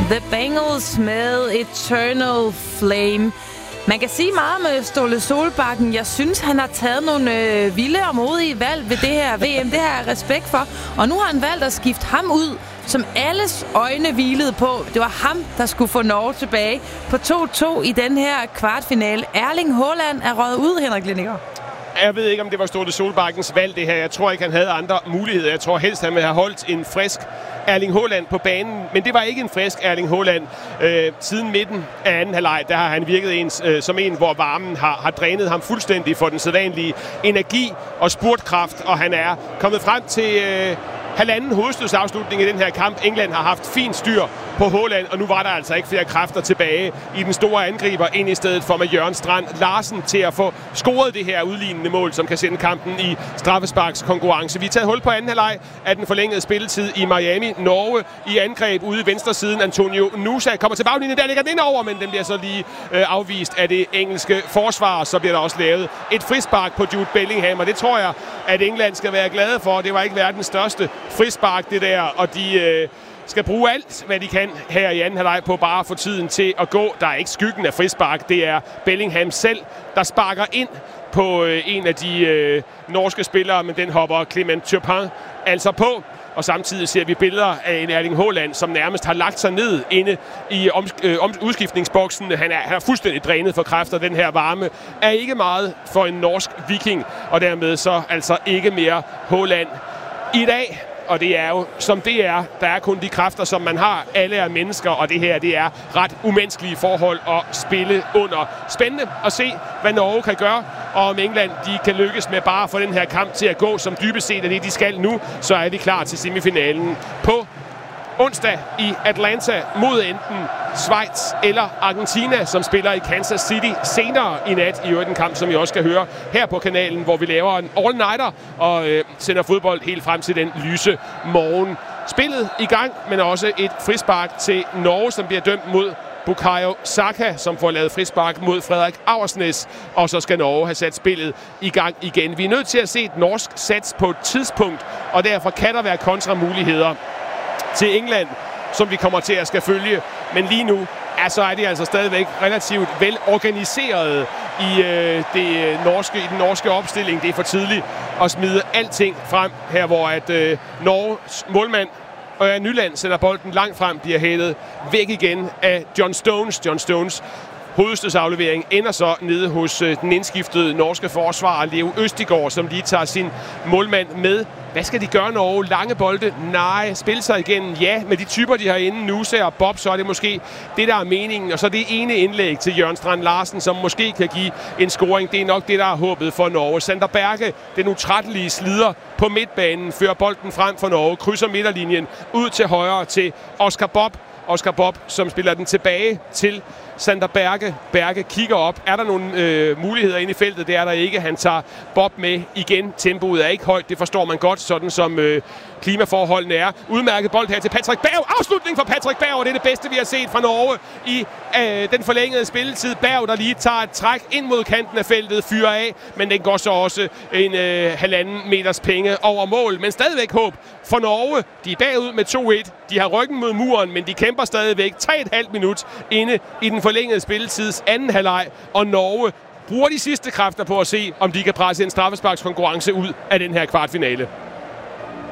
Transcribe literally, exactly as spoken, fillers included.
The Bengals med Eternal Flame. Man kan sige meget med Ståle Solbakken. Jeg synes, han har taget nogle øh, vilde og modige valg ved det her V M. Det har jeg respekt for. Og nu har han valgt at skifte ham ud, som alles øjne hvilede på. Det var ham, der skulle få Norge tilbage på to to i den her kvartfinale. Erling Haaland er røget ud, Henrik Lindinger. Jeg ved ikke, om det var Ståle Solbakkens valg, det her. Jeg tror ikke, han havde andre muligheder. Jeg tror helst, han ville have holdt en frisk Erling Haaland på banen. Men det var ikke en frisk Erling Haaland. Øh, siden midten af anden halvleg, der har han virket ens, øh, som en, hvor varmen har, har drænet ham fuldstændig for den sædvanlige energi og spurtkraft. Og han er kommet frem til øh, halvanden hovedstødsafslutning i den her kamp. England har haft fin styr på Haaland, og nu var der altså ikke flere kræfter tilbage i den store angriber ind i stedet for med Jørgen Strand Larsen til at få scoret det her udlignende mål, som kan sende kampen i straffesparkskonkurrence. Vi er taget hul på anden halvleg af den forlængede spilletid i Miami. Norge i angreb ude i venstre siden. Antonio Nusa kommer til baglinjen. Der ligger den ind over, men den bliver så lige øh, afvist af det engelske forsvar. Så bliver der også lavet et frispark på Jude Bellingham, og det tror jeg, at England skal være glade for. Det var ikke verdens største frispark, det der, og de øh, skal bruge alt, hvad de kan her i anden halvleg på bare at få tiden til at gå. Der er ikke skyggen af frispark. Det er Bellingham selv, der sparker ind på øh, en af de øh, norske spillere, men den hopper Clement Turpin altså på. Og samtidig ser vi billeder af en Erling Haaland, som nærmest har lagt sig ned inde i om, øh, om, udskiftningsboksen. Han er, han er fuldstændig drænet for kræfter. Den her varme er ikke meget for en norsk viking, og dermed så altså ikke mere Haaland i dag. Og det er jo, som det er, der er kun de kræfter, som man har. Alle er mennesker, og det her, det er ret umenneskelige forhold at spille under. Spændende at se, hvad Norge kan gøre, og om England de kan lykkes med bare at få den her kamp til at gå, som dybest set er det, de skal nu, så er de klar til semifinalen på onsdag i Atlanta mod enten Schweiz eller Argentina, som spiller i Kansas City senere i nat. I øvrigt en kamp, som I også skal høre her på kanalen, hvor vi laver en all-nighter og øh, sender fodbold helt frem til den lyse morgen. Spillet i gang, men også et frispark til Norge, som bliver dømt mod Bukayo Saka, som får lavet frispark mod Frederik Aursnes, og så skal Norge have sat spillet i gang igen. Vi er nødt til at se et norsk sats på et tidspunkt, og derfor kan der være kontramuligheder til England, som vi kommer til at skal følge. Men lige nu, altså er de altså stadigvæk relativt velorganiseret i, øh, det norske, i den norske opstilling. Det er for tidligt at smide alting frem her, hvor at øh, Norges målmand Ørjan Nyland sender bolden langt frem, bliver hættet væk igen af John Stones. John Stones hovedstødsaflevering ender så nede hos øh, den indskiftede norske forsvarer Leo Østigård, som lige tager sin målmand med. Hvad skal de gøre, Norge? Lange bolde? Nej. Spille sig igen? Ja. Med de typer, de har inde, Nusa og Bob, så er det måske det, der er meningen. Og så det ene indlæg til Jørgen Strand Larsen, som måske kan give en scoring. Det er nok det, der er håbet for Norge. Sander Berge, den utrættelige slider på midtbanen, fører bolden frem for Norge, krydser midterlinjen ud til højre til Oscar Bob. Oscar Bob, som spiller den tilbage til Sander Berge. Berge kigger op. Er der nogle øh, muligheder inde i feltet? Det er der ikke. Han tager Bob med igen. Tempoet er ikke højt. Det forstår man godt, sådan som øh, klimaforholdene er. Udmærket bold her til Patrick Berg. Afslutning for Patrick Berg, og det er det bedste, vi har set fra Norge i øh, den forlængede spilletid. Berg, der lige tager et træk ind mod kanten af feltet, fyrer af, men den går så også en øh, halvanden meters penge over mål. Men stadigvæk håb for Norge. De er bagud med to et. De har ryggen mod muren, men de kæmper stadigvæk tre komma fem minut inde i den forlængede spilletids anden halvleg, og Norge bruger de sidste kræfter på at se, om de kan presse en straffesparkskonkurrence ud af den her kvartfinale.